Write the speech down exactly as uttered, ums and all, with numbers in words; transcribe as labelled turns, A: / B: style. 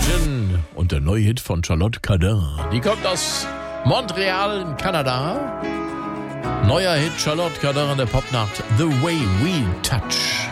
A: Imagine und der neue Hit von Charlotte Cardin. Die kommt aus Montreal in Kanada. Neuer Hit Charlotte Cardin in der Popnacht The Way We Touch.